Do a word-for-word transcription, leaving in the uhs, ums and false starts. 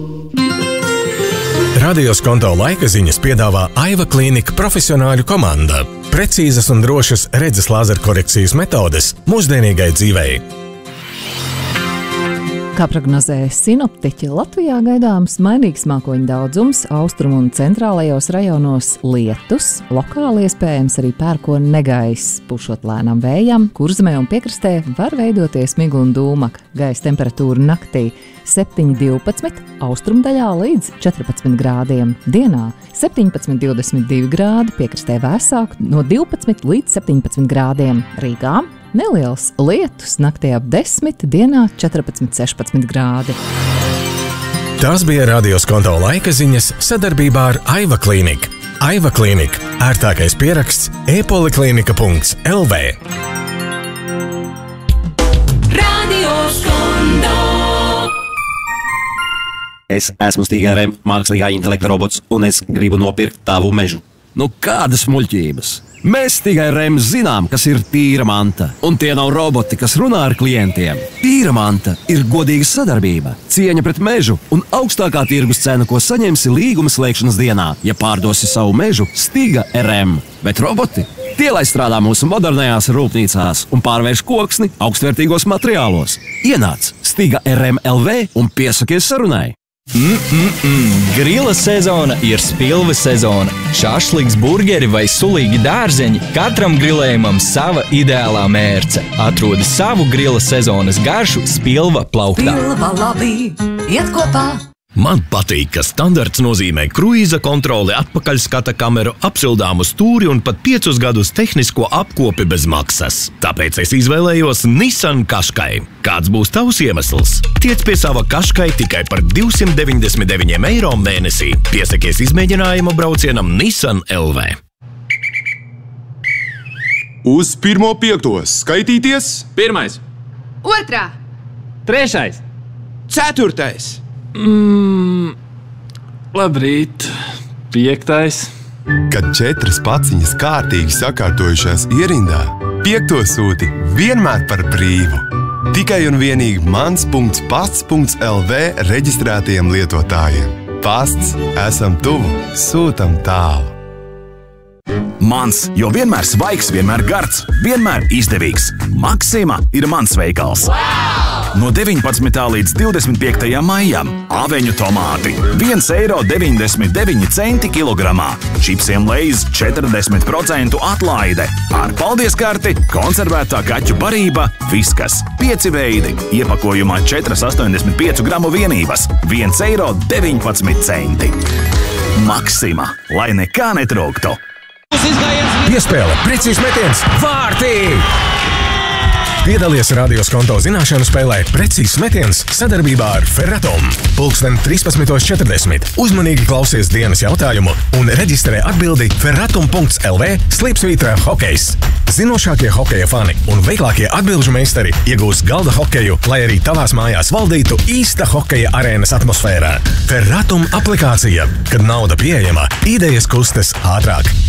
Radio Skonto laika ziņas piedāvā Aiva Klīnika profesionāļu komanda. Precīzas un drošas redzes lāzerkorekcijas metodes mūsdienīgai dzīvei. Kā prognozē sinoptiķi, Latvijā gaidāms mainīgs mākoņu daudzums, austrumu un centrālajos rajonos lietus, lokāli iespējams arī pērkona negaiss, pušot lēnam vējam, Kurzemē un piekrastē var veidoties migla un dūmaka. Gaisa temperatūra naktī septiņi divpadsmit, austrumdaļā līdz četrpadsmit grādiem. Dienā septiņpadsmit divdesmit divi grādi, piekrastē vēsāk no divpadsmit līdz septiņpadsmit grādiem. Rīgā neliels lietus, naktī ap desmit, dienā četrpadsmit sešpadsmit grādi. Tās bija Radio Skonto laika ziņas sadarbībā ar Aiva Klīniku. Aiva Klīnika – ērtākais pieraksts e-poliklinika punkts el vē. Radio Skonto. Es esmu Stiga R M mākslīgā intelekta robots, un es gribu nopirkt tavu mežu. Nu, kādas muļķības? Mēs Stiga R M zinām, kas ir tīra manta, un tie nav roboti, kas runā ar klientiem. Tīra manta ir godīga sadarbība, cieņa pret mežu un augstākā tirgus cena, ko saņemsi līguma slēgšanas dienā, ja pārdosi savu mežu Stiga R M. Bet roboti? Tie, lai strādā mūsu modernajās rūpnīcās un pārvērš koksni augstvērtīgos materiālos. Ienāc Stiga R M L V un piesakies sarunai. Mm-mm-mm. Grila sezona ir spilve sezona. Šašliks, burgeri vai sulīgi dārzeņi, katram grilējumam sava ideālā mērce. Atrodi savu grila sezonas garšu spilva plauktā. Pilva labi, iet kopā. Man patīk, ka standarts nozīmē kruīza kontroli, atpakaļskata kameru, apsildāmu stūri un pat piecus gadus tehnisko apkopi bez maksas. Tāpēc es izvēlējos Nissan Qashqai. Kāds būs tavs iemesls? Tiec pie sava Qashqai tikai par divsimt deviņdesmit deviņi eiro mēnesī. Piesakies izmēģinājuma braucienam Nissan L V. Uz pirmo piektos skaitīties. Pirmais. Otrā. Trešais. Ceturtais. Mm, labrīt. Piektais. Kad četras paciņas kārtīgi sakārtojušās ierindā, piekto sūti vienmēr par brīvu. Tikai un vienīgi mans punkts pasts punkts el vē reģistrētajiem lietotājiem. Pasts esam tuvu, sūtam tālu. Mans, jo vienmēr svaigs, vienmēr gards, vienmēr izdevīgs. Maksima ir mans veikals. Wow! No deviņpadsmitā līdz divdesmit piektajam maijam aveņu tomāti viens eiro deviņdesmit deviņi centi kilogramā. Čipsiem Lay's četrdesmit procentu atlaide. Ar paldies karti konservētā kaķu barība Viskas. Pieci veidi. Iepakojumā četras astoņdesmit piecu gramu vienības. viens eiro deviņpadsmit centi. Maksima, lai nekā netrūktu. Piespēle, precīzs metiens, vārtī! Piedalies Radio Skonto zināšanu spēlē Precīzs metiens sadarbībā ar Ferratom. Pulksten trīspadsmit četrdesmit. Uzmanīgi klausies dienas jautājumu un reģistrē atbildi ferratum punkts el vē slīpsvītra hokejs. Zinošākie hokeja fani un veiklākie atbilžu meistari iegūs galda hokeju, lai arī tavās mājās valdītu īsta hokeja arēnas atmosfērā. Ferratum aplikācija, kad nauda pieejama, idejas kustas ātrāk.